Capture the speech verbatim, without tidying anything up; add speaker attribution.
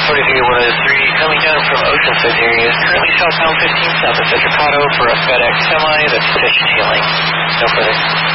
Speaker 1: forty-three one oh three, coming down from Oceanside area, currently southbound fifteen south of Centricado for a FedEx semi that's pitched healing. No further.